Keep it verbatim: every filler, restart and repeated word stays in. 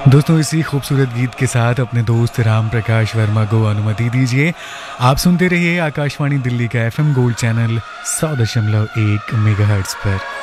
दोस्तों, इसी खूबसूरत गीत के साथ अपने दोस्त राम प्रकाश वर्मा को अनुमति दीजिए। आप सुनते रहिए आकाशवाणी दिल्ली का एफएम गोल्ड चैनल सौ दशमलव एक मेगाहर्ट्ज पर।